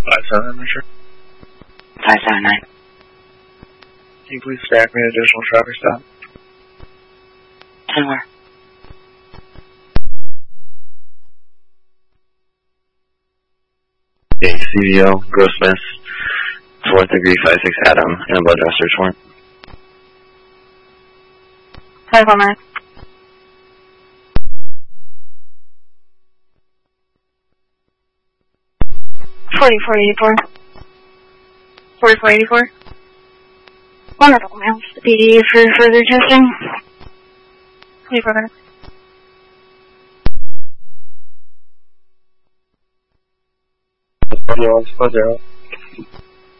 579, sure. 579. Can you please stack me an additional traffic stop? 10 where? Okay, CVO, Grossmith, 4th degree 56 Adam, and a blood draw search warrant. 24 minutes. 4484. 4484. One medical mail to the PD for further testing. 24 minutes. Audio 40.